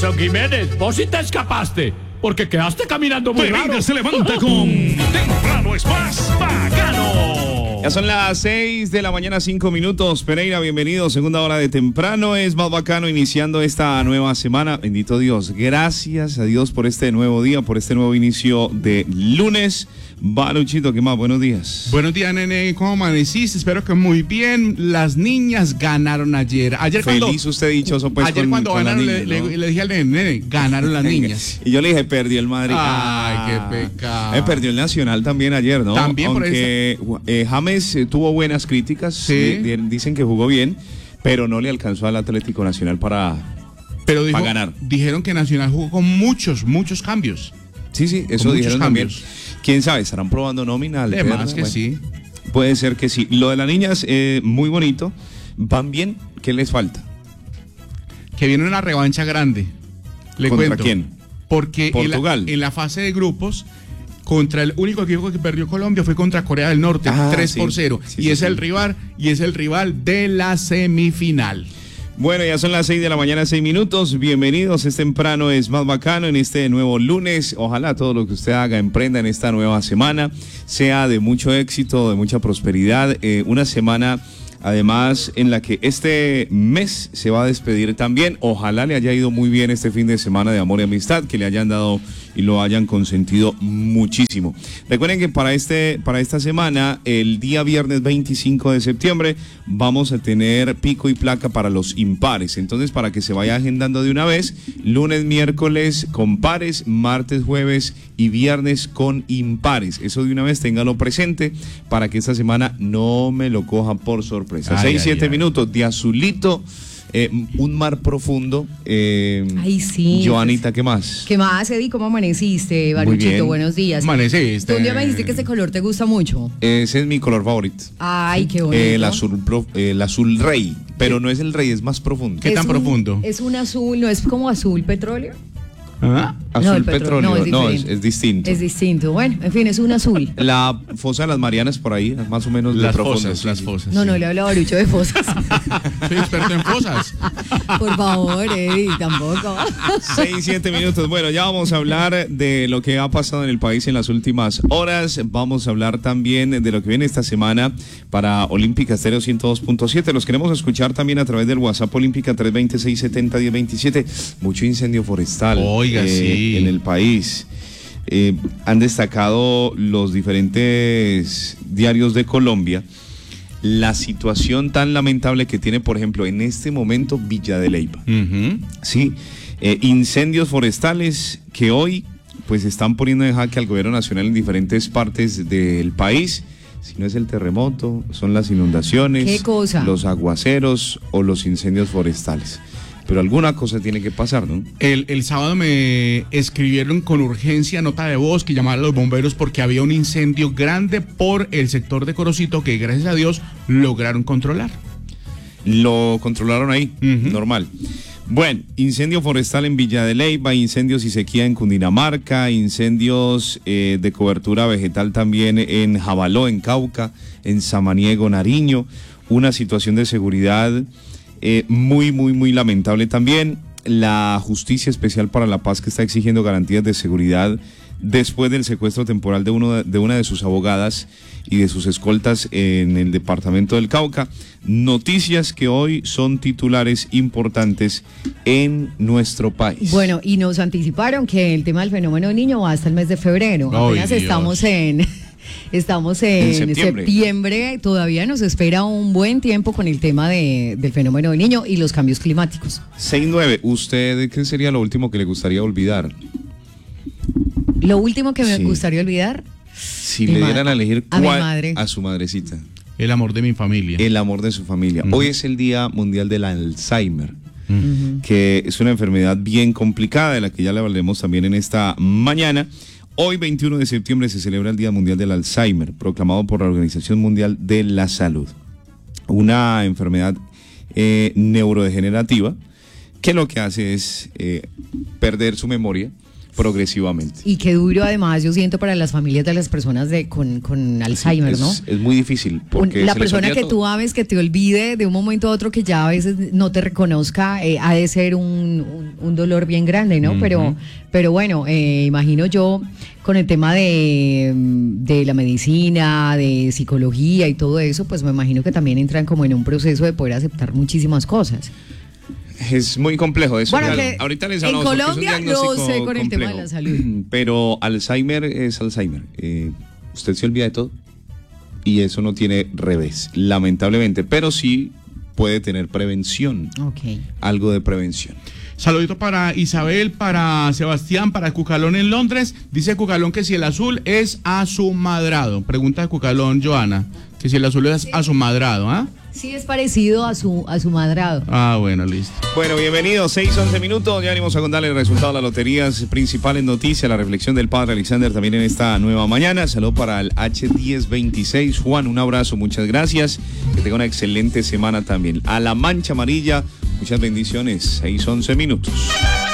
Jiménez, vos sí te escapaste, porque quedaste caminando muy Pereira raro. se levanta con Temprano es más bacano. Ya son las 6 de la mañana, 5 minutos. Pereira, bienvenido. Segunda hora de Temprano es más bacano, iniciando esta nueva semana. Bendito Dios. Gracias a Dios por este nuevo día, por este nuevo inicio de lunes. Va, Luchito, ¿qué más? Buenos días. Buenos días, nene. ¿Cómo amaneciste? Espero que muy bien. Las niñas ganaron ayer. Feliz usted dichoso, pues. Ayer cuando ganaron, niñas, le dije al nene, ganaron las niñas. Y yo le dije, perdió el Madrid. Ay, qué pecado. Perdió el Nacional también ayer, ¿no? También aunque James tuvo buenas críticas. Sí. Dicen que jugó bien, pero no le alcanzó al Atlético Nacional para ganar. Dijeron que Nacional jugó con muchos cambios. Sí, eso dijeron también. ¿Quién sabe? ¿Estarán probando nómina? Además que sí. Puede ser que sí. Lo de las niñas, muy bonito. ¿Van bien? ¿Qué les falta? Que viene una revancha grande. ¿Contra quién? Porque Portugal. En la fase de grupos, contra el único equipo que perdió Colombia fue contra Corea del Norte, 3-0. Sí, es el rival de la semifinal. Bueno, ya son las 6 de la mañana, 6 minutos. Bienvenidos, es Temprano es más bacano en este nuevo lunes. Ojalá todo lo que usted haga, emprenda en esta nueva semana, sea de mucho éxito, de mucha prosperidad. Una semana, además, en la que este mes se va a despedir también. Ojalá le haya ido muy bien este fin de semana de amor y amistad, que le hayan dado y lo hayan consentido muchísimo. Recuerden que para esta semana, el día viernes 25 de septiembre, vamos a tener pico y placa para los impares. Entonces, para que se vaya agendando de una vez, lunes, miércoles con pares, martes, jueves y viernes con impares. Eso de una vez téngalo presente para que esta semana no me lo coja por sorpresa. 6-7 minutos de azulito. Un mar profundo. Ay, sí. Joanita, ¿qué más? ¿Qué más, Eddie? ¿Cómo amaneciste? Baruchito, buenos días. Amaneciste. Tú un día me dijiste que ese color te gusta mucho. Ese es mi color favorito. Ay, qué bonito. El azul rey, pero no es el rey, es más profundo. ¿Qué tan profundo? Es un azul, ¿no es como azul petróleo? ¿Ah? Azul el petróleo, no, es distinto. Es distinto, bueno, en fin, es un azul. La fosa de las Marianas por ahí, más o menos de profundo. Las fosas. No, le hablo a Barucho de fosas. Soy experto en fosas. Por favor, Eddie, tampoco. 6-7 minutos. Bueno, ya vamos a hablar de lo que ha pasado en el país en las últimas horas. Vamos a hablar también de lo que viene esta semana para Olímpica Estéreo 102.7. Los queremos escuchar también a través del WhatsApp Olímpica 326-70-1027. Mucho incendio forestal. Oiga, sí. En el país. Han destacado los diferentes diarios de Colombia la situación tan lamentable que tiene, por ejemplo, en este momento Villa de Leyva. Sí, incendios forestales que hoy pues están poniendo en jaque al gobierno nacional en diferentes partes del país. Si no es el terremoto, son las inundaciones, ¿qué cosa? Los aguaceros o los incendios forestales. Pero alguna cosa tiene que pasar, ¿no? El sábado me escribieron con urgencia nota de voz que llamaron a los bomberos porque había un incendio grande por el sector de Corocito que gracias a Dios lograron controlar. Lo controlaron ahí, normal. Bueno, incendio forestal en Villa de Leyva, incendios y sequía en Cundinamarca, incendios de cobertura vegetal también en Jabaló, en Cauca, en Samaniego, Nariño, una situación de seguridad muy lamentable también. La Justicia Especial para la Paz que está exigiendo garantías de seguridad después del secuestro temporal de una de sus abogadas y de sus escoltas en el departamento del Cauca. Noticias que hoy son titulares importantes en nuestro país. Bueno, y nos anticiparon que el tema del fenómeno del niño va hasta el mes de febrero. Apenas estamos en septiembre, todavía nos espera un buen tiempo con el tema del fenómeno del niño y los cambios climáticos. 6-9, ¿usted qué sería lo último que le gustaría olvidar? Lo último que me gustaría olvidar, si le dieran a elegir a mi madre. A su madrecita. El amor de mi familia. El amor de su familia. Hoy es el Día Mundial del Alzheimer, que es una enfermedad bien complicada de la que ya le hablaremos también en esta mañana. Hoy, 21 de septiembre, se celebra el Día Mundial del Alzheimer, proclamado por la Organización Mundial de la Salud. Una enfermedad neurodegenerativa que lo que hace es perder su memoria progresivamente. Y qué duro además, yo siento para las familias de las personas con Alzheimer, ¿no? Es muy difícil. Porque La se les persona olvida que todo. tú ames, que te olvide de un momento a otro, que ya a veces no te reconozca, ha de ser un dolor bien grande, ¿no? Pero bueno, imagino yo con el tema de la medicina, de psicología y todo eso, pues me imagino que también entran como en un proceso de poder aceptar muchísimas cosas. Es muy complejo eso. Bueno, Claro, que ahorita les en hablamos porque es un Colombia no diagnóstico sé con el tema de complejo. la salud. Pero Alzheimer es Alzheimer. Usted se olvida de todo y eso no tiene revés, lamentablemente. Pero sí puede tener prevención. Ok. Algo de prevención. Saludito para Isabel, para Sebastián, para Cucalón en Londres. Dice Cucalón que si el azul es asumadrado. Pregunta de Cucalón, Joana, que si el azul es asumadrado, ¿ah? Sí, es parecido a su madrado. Ah, bueno, listo. Bueno, bienvenidos, 6:11 minutos. Ya venimos a contarle el resultado de las loterías principales noticias, la reflexión del padre Alexander también en esta nueva mañana. Saludos para el H1026. Juan, un abrazo, muchas gracias. Que tenga una excelente semana también. A la Mancha Amarilla, muchas bendiciones, 6:11 minutos.